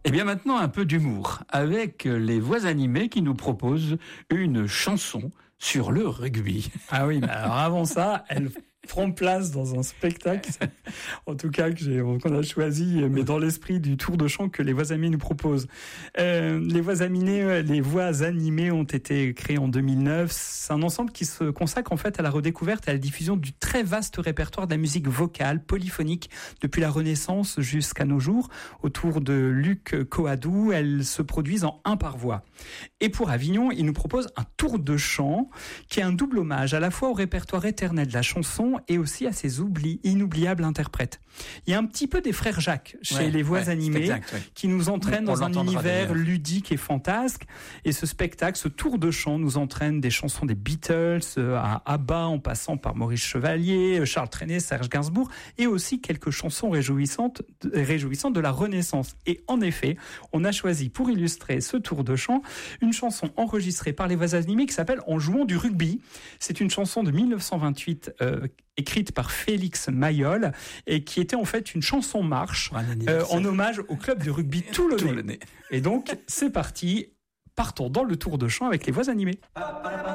Et bien maintenant, un peu d'humour avec les voix animées qui nous proposent une chanson sur le rugby. Ah oui, mais alors avant ça, elle prend place dans un spectacle, en tout cas qu'on a choisi, mais dans l'esprit du tour de chant que les voix animées nous proposent. Les voix animées ont été créées en 2009. C'est un ensemble qui se consacre en fait à la redécouverte et à la diffusion du très vaste répertoire de la musique vocale, polyphonique, depuis la Renaissance jusqu'à nos jours. Autour de Luc Coadou, elles se produisent en 1 par voix. Et pour Avignon, il nous propose un tour de chant qui est un double hommage à la fois au répertoire éternel de la chanson et aussi à ses inoubliables interprètes. Il y a un petit peu des frères Jacques chez les voix animées qui nous entraînent dans un univers ludique et fantasque. Et ce spectacle, ce tour de chant nous entraîne des chansons des Beatles à ABBA en passant par Maurice Chevalier, Charles Trenet, Serge Gainsbourg et aussi quelques chansons réjouissantes de la Renaissance. Et en effet, on a choisi pour illustrer ce tour de chant une chanson enregistrée par les voix animées qui s'appelle En jouant du rugby. C'est une chanson de 1928 écrite par Félix Mayol et qui était en fait une chanson marche en hommage au club de rugby Toulonnais. Et donc, c'est parti, partons dans le tour de chant avec les voix animées.